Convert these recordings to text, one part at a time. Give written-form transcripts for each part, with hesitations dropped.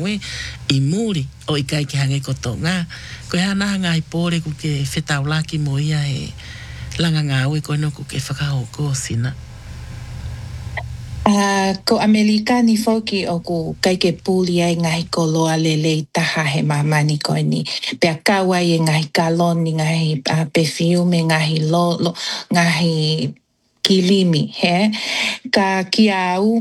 we I muri o I kai ki hange koto ngā. Koe hana hanga I pōre ku ke whetau laki mo ia e langa ngā ue koe no ku ke whakahoko sina. Ko Amerikani foki o ku kai ke puli ai ngahi ko loa lele taha he mamani koe ni. Pea kawa i ngahi kaloni, ngahi perfume, ngahi lolo, ngahi kilimi, he? Ka ki au,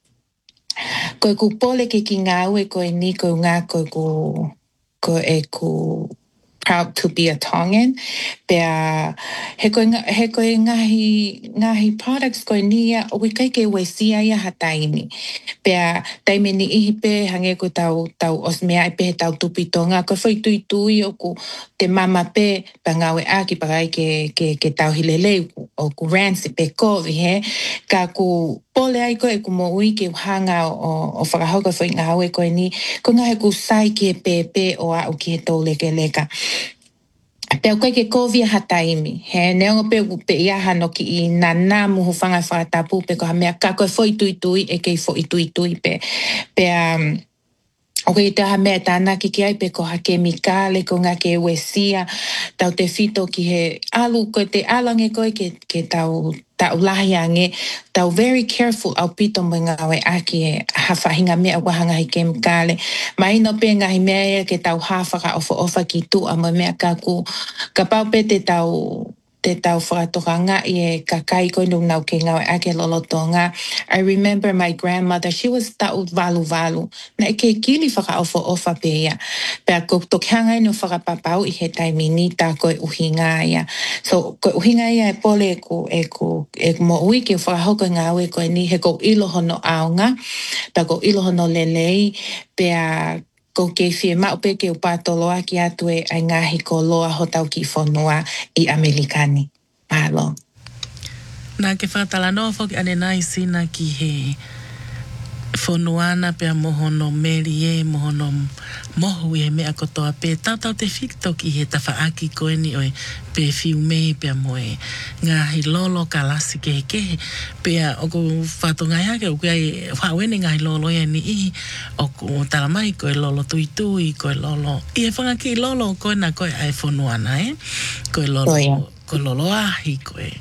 koe ku pole ke ki ngā ue koe ni koe ngā koe e ku proud to be a Tongan. Pea he koe ngahi products koe ni ia o kai ke wesia ia hataini. Pea taime ni ihi pe hange ko tau osmea I pe tau tupitonga. Koe foi tui o ku te mama pe pa ngawe aki pa kai ke tau hilelei o ku ransi pe kovi he. Ka ku pole ai koe ku mo ui ke hanga o whakahoka foi ngawe koe ni. Ko ngahe ku sai ki pe o au ki he tau leka. Pea koe ke kovia hataimi. He neongo pe iaha no ki I nana muhu whanga whakatapu pe ko ha mea ka koe foi tui e kei foi tui pe. Pea o ke te ha mea tāna ki ai pe ko ha kemikale ko ngā ke wesia tau te fito ki he alu koe te alange koe ke tau lahi ange tau very careful au pito mo ngā we aki e hawhahinga mea wahanga hi kemikale. Mai no pe ngahi mea ia ke tau hawhaka ofa ki tu a mo mea ka pau pe te tau whakatokanga I e kakai koe nung nau ke ngau ake lolotonga. I remember my grandmother, she was tau valu. Na e ke kili whakaofa pe ia. Pea ko tokianga no whakapapau I he taimini ta koe uhinga ia. So koe uhinga ia e pole e mo ui ke whakahoka ngau e koe ni he ko ilohono aonga. Pea ko ilohono lelei. Pea ko ke fie mau pe ke upatoloa ki atu e ai ngahi ko loa hotau ki whanua I Amerikani. Mahalo. Nā ke whātala noa whoki ane nai sina ki he whanuana pia mohono meri e mohono mohu e mea kotoa pe tau te whikto ki he tawhaaki koe ni oi pe whiume pia moe ngahi lolo ka lasi ke pia o ko whatongai hake o kai whawene ngahi lolo e ni I o ko talamai koe lolo tui koe lolo I he whangaki lolo koe na koe ai whanuana koe lolo ahi koe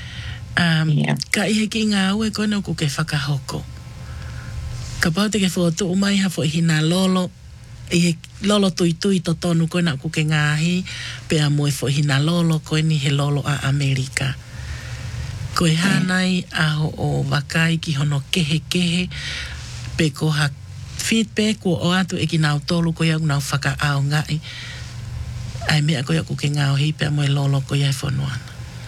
ka ihe ki ngā ue koe no ko ke whakahoko ka pau te ke whotu umai hafo I hina lolo I lolo tui to tonu koe na kuke ngāhi pea moe fo hina lolo koe ni he lolo a Amerika koe hanai aho o wakai ki hono kehe pe ko ha feedback o atu e ki nau tolu koe au nau whaka ao ngai ai mea koe au kuke ngāhi pea moe lolo koe ai whonuana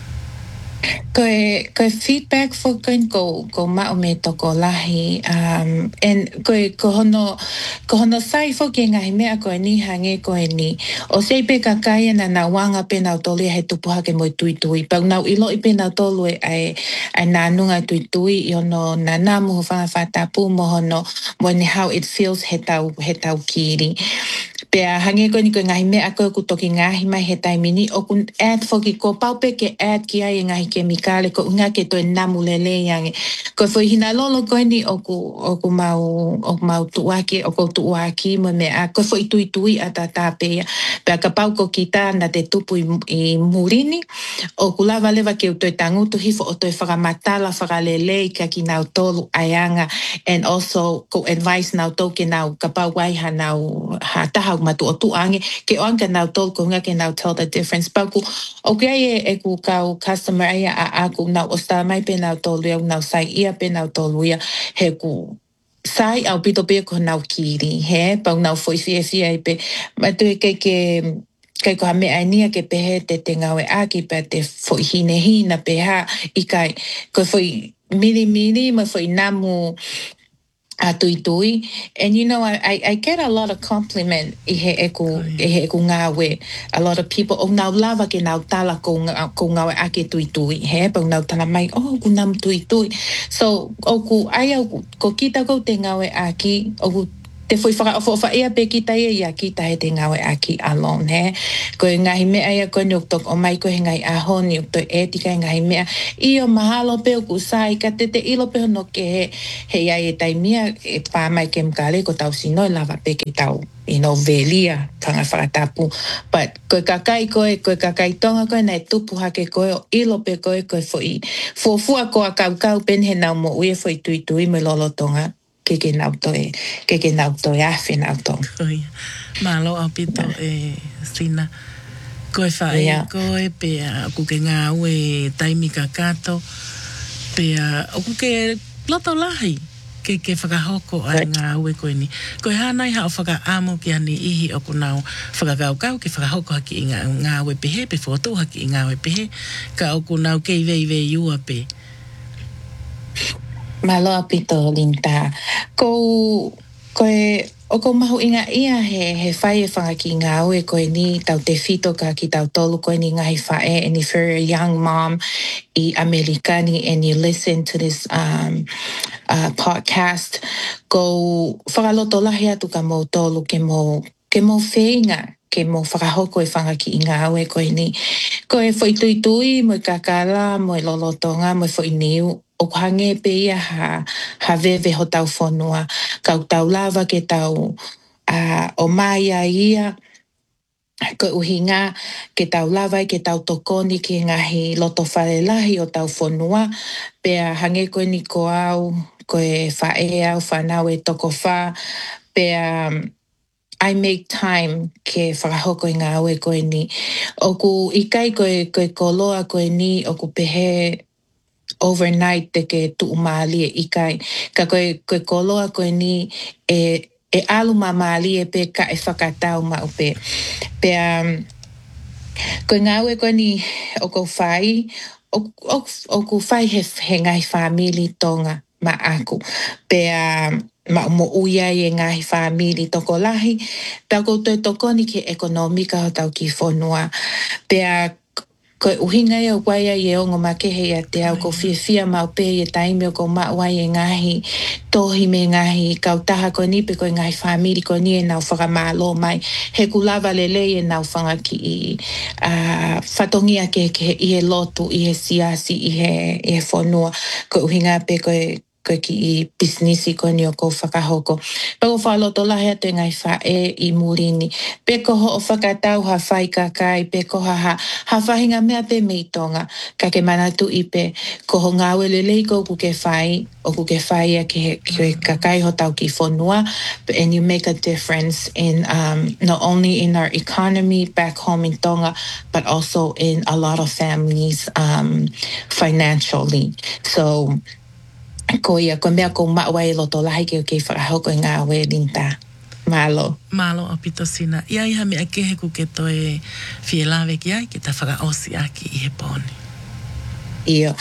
Koe feedback for ko mao me toko lahi and ko hono sai fo ke ngahi mea koe ni hange koe ni o sei pe kakai na wanga pe nau tolu he tupuha ke moi tui pau nau ilo I pe nau tolu ai nanunga tui I ono nana muhu whanga whatapu mo hono when how it feels he tau kiri Pea hange koe ni koe ngahi mea koe ku toki ngahi mai he taimini o ku add foki ko paupe ke add ki ai ngahi kemikale ko unga ke toi namu lele yange. Koe foi hina lolo koe ni o ku mau tuaki o ku tuaki mo mea koe foi tui a tatapea. Pea ka pau ko kita na te tupu I murini o ku lava leva ke toi tangutu hifo o toi whakamatala whakalele ka ki nau tolu ayanga and also ko advice nau toke nau ka pau waiha nau ha tahau matu o tuange ke oanga nau tolu ko nga ke nau tell the difference. Pau ku o kia e ku kau customer aya a aku nau o sta mai pe nau tolu ia nau sai ia pe nau tolu ia he ku sai au pito pe ko nau kiri he pau nau foi fia pe matu e kai ko me ania ke pehe te ngawe aki pe te foi hina peha I kai ko foi mini ma foi namu tui. And you know, I get a lot of compliment I he eku ngawe. A lot of people, o nau lava ke nau tala ko ngawe ake tui. He, pau nau tala mai, ku nam tui. So, o ku ai au ko kita ko te ngawe aki, o ku te foi whaka ia pe ki tai ia ki tai te ngawe a ki alone he. Ko e ngahi mea ia ko ni uktok o mai ko he ngai aho ni uktok e tika e ngahi mea. I o mahalo pe uku sai ka te ilo pe hono ke he ia e tai mea e pā mai ke mkale ko tau sinoi lava pe ke tau velia kanga whakatapu. But koe kakai tonga koe nei tupu hake koe o ilo pe koe foi fuafua ko a kau pen he nau mo ue foi tui me lolo tonga. Ke nau to e awhi nau to. Malo apito sina. Koe whae koe pea ku ke ngā ue taimi kakato pea ku ke loto lahi ke whakahoko ai ngā ue koe ni. Koe hānai hao whakaamo ki ani ihi o kunau whakakaukau ke whakahoko haki i ngā ue pehe pe whotu haki i ngā ue pehe ka o kunau kei vei ua pe. Malo apito linta. O ko mahu inga ia he whae whangaki ngā ue koe ni tau te whito ka ki tau tolu koe ni ngahi whae and if you're a young mom I Amerikani and you listen to this podcast ko whakaloto lahi atu ka mō tolu ke mō whenga ke mō whakahoko e whangaki i ngā ue koe ni. Koe whai tui mo kakala mo lolotonga mo whai niu o hange pe ia ha veve ho tau whanua. Kau tau lava ke tau o mai a ia. Ko uhinga ke tau lava ke tau tokoni ki ngahi loto whare lahi o tau whanua. Pea hange koe ni ko au, koe whae au whanau e toko wha. Pea I make time ke whakahoko i ngā ue koe ni. Oku ikai koe koloa koe ni, oku pehe overnight te ke tu umali e ikai. Ka koe koloa koe ni e alu mamali e pe ka e whakatau ma upe. Pea koe ngā ue koe ni o ko whai, o ku whai he ngai whamili tonga ma aku. Pea ma mo uia e ngahi whamili toko lahi. Tau koutou toko ni ke ekonomika o tau ki whanua. Pea koe uhinga e o waia e ongo ma ke hei a te au ko fia mau pe e taimi o ko mawai e ngahi tohi me ngahi kautaha ko ni pe koe ngahi whamiri ko ni e nau whakamalo mai he kulawa lele e nau whanga ki i whatongia ke i he lotu i he siasi i he whanua koe uhinga pe koe ki i businessi ko ni o ko whakahoko. Pako whaloto lahi atu ngai whae I murini. Peko ho o whakatau ha whai kakai, peko ha whahinga mea pe meitonga. Ka ke manatu I pe, ko ho ngā welelei ko ku ke whai, o ku ke whai a ke kakai ho tau ki whanua, and you make a difference in not only in our economy back home in Tonga, but also in a lot of families financially. So, ko ia ko mea ko mawai loto lahi ke whakahoko i ngā ue linta. Malo. Malo apito sina. Ia iha mea kehe ku ke toe whielawe ki ai ke ta whakaosi aki I he pōni. Iyo.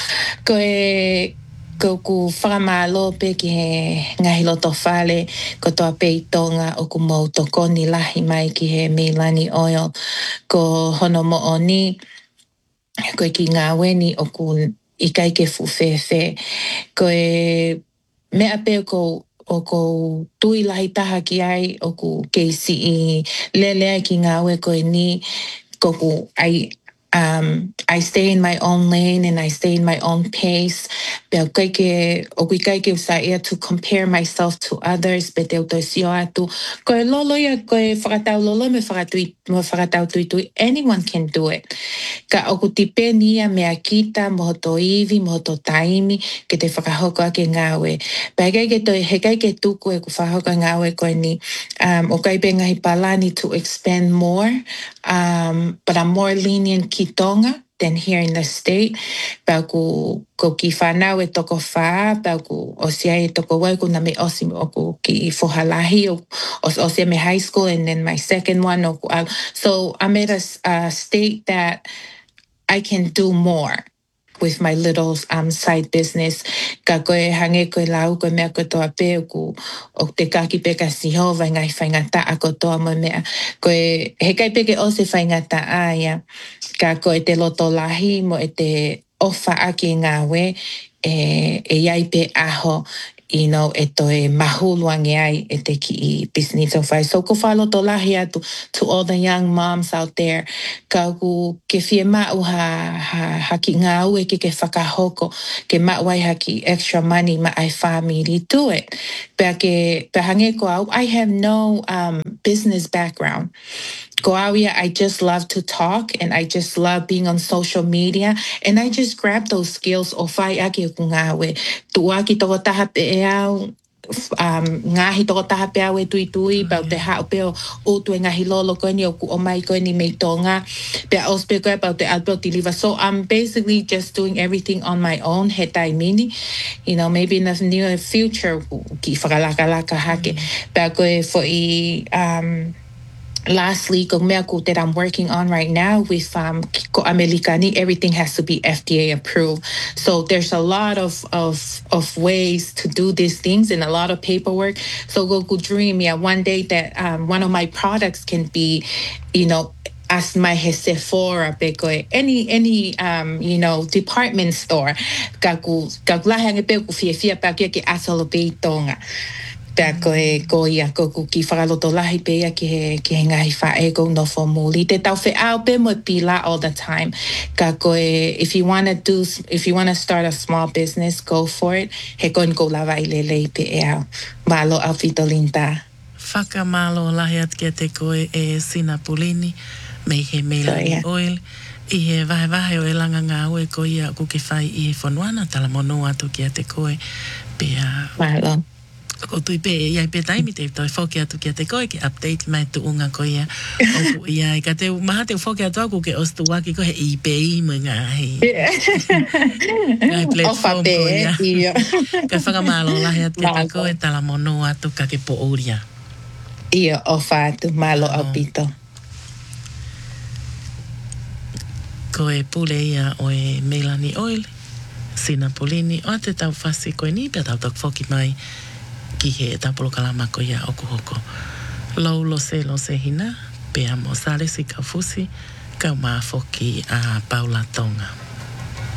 Ko ku whakamalo pe ki he ngahi loto whale ko toa pei tonga o ku mau tokoni lahi mai ki he Meilani Oil. Ko hono mo oni ko ki ngā weni o ku ikai ke fuwhewhe. Ko mea pe o ko tui lahi taha ki ai o ku keisi I lelea ki ngā ue koe ni ko ku I stay in my own lane and I stay in my own pace. Pea o kai ke usaia to compare myself to others, pe te utosio atu. Koe lolo ia, koe whakatau lolo me whakatau tui. Anyone can do it. Ka o ku tipe nia mea kita, mohoto iwi, mohoto taimi, ke te whakahoko ake ngāwe. Pea he kai ke tuku e ku whakahoko ngāwe koe ni. O kai pe ngahi palani to expand more, but I'm more lenient ki Tonga than here in the state. Pau ko ki whanau e toko wha, pau ko osia e toko wai ko na me osi o ko ki whohalahi o osia me high school and then my second one. So I'm at a state that I can do more with my little side business. Ka koe hange koe lau koe mea koe toa pe o te kaki pe ka siho vai ngai whaingata a ko toa mo mea. Koe he kai peke o se whaingata aia. Ka koe te loto lahi mo e te ofa aki ngā we e iai pe aho you know, mahuluangi ai ki I business of I. So ko falo to lahi atu to all the young moms out there. Ka ku ke fie mau ha ki ngā ue ke whakahoko, ke mau ai ha ki extra money ma ai family do it. Pe hange ko au, I have no business background. Goawia, I just love to talk and I just love being on social media and I just grab those skills o whai ake o ngāwe. Tuaki toko taha pe e au, ngahi toko taha pe au e tui tui, pau te hao pe o tu e ngahi lolo koini o ku o mai koini mei tonga, pe a ospe koe pau te alpeo ti liva. So I'm basically just doing everything on my own, he tai mini. You know, maybe in the near future, ki whakalaka hake. Pe koe fo I, lastly, that I'm working on right now with Ko Americani, everything has to be FDA approved. So there's a lot of ways to do these things and a lot of paperwork. So go dream, one day that one of my products can be, you know, as my Sephora, any you know, department store. Pea ko ia ko ki whakaloto lahi pea ki he ngahi whae ko no fo muli. Te tau whi au pe mo pila all the time. Ka koe, if you want to start a small business, go for it. He kon ko lava I lele pe e au. Malo au fitolinta. Whakamalo lahi at kia te koe e Sina Pulini, me he Melanie Oil. I he vahe o e langa ngā ue ko ia ku ke whai I he whanuana tala mono atu kia te koe. Pea... Malo. Ko tui pe iai pe taimi te toi whoke atu kia te koe ki update mai tu unga ko ia oku iai ka te maha te whoke atu aku ke ostu waki ko he I pe I mo ngā hei ngai platform ko ia ka whakamalo lahi atu kia te koe tala mono atu ka ke po uria ia ofa atu malo au pito ko e pule ia o e Melanie Oil Sina Pulini o te tau whasi koe ni pe tau tok whoki mai ki he tapolo kalama ko ia oku hoko. Lau lo se hina, pea mo sale si ka fusi, ka maa foki a Paula Tonga.